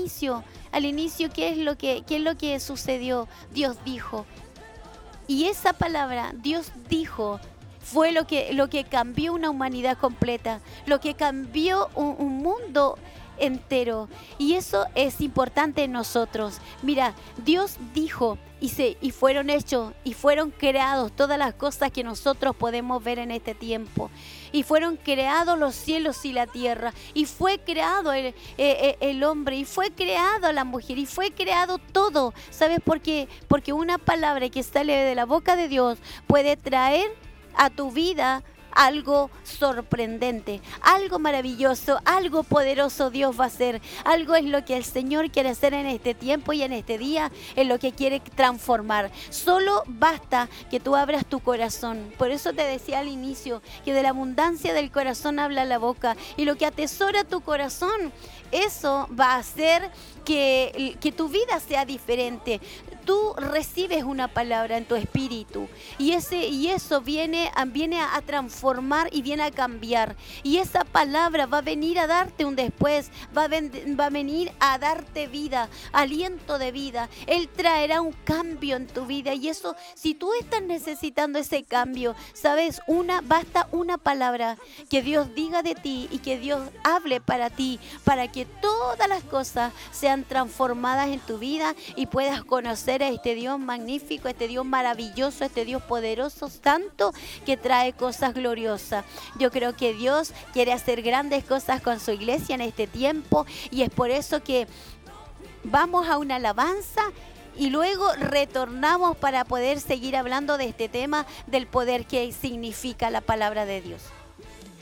al inicio, ¿qué es lo que sucedió? Dios dijo. Y esa palabra, Dios dijo, fue lo que cambió una humanidad completa, lo que cambió un mundo entero. Y eso es importante en nosotros. Mira, Dios dijo y fueron hechos y fueron creados todas las cosas que nosotros podemos ver en este tiempo. Y fueron creados los cielos y la tierra. Y fue creado el hombre. Y fue creado la mujer. Y fue creado todo. ¿Sabes por qué? Porque una palabra que sale de la boca de Dios puede traer a tu vida algo sorprendente, algo maravilloso, algo poderoso Dios va a hacer. Algo es lo que el Señor quiere hacer en este tiempo y en este día, en lo que quiere transformar. Solo basta que tú abras tu corazón. Por eso te decía al inicio que de la abundancia del corazón habla la boca, y lo que atesora tu corazón, eso va a hacer que tu vida sea diferente. Tú recibes una palabra en tu espíritu y eso viene a transformar y viene a cambiar. Y esa palabra va a venir a darte un después, va a venir a darte vida, aliento de vida. Él traerá un cambio en tu vida, y eso, si tú estás necesitando ese cambio, ¿sabes? Basta una palabra que Dios diga de ti y que Dios hable para ti, para que todas las cosas sean transformadas en tu vida y puedas conocer a este Dios magnífico, este Dios maravilloso, este Dios poderoso, santo, que trae cosas gloriosas. Yo creo que Dios quiere hacer grandes cosas con su iglesia en este tiempo, y es por eso que vamos a una alabanza y luego retornamos para poder seguir hablando de este tema, del poder que significa la palabra de Dios.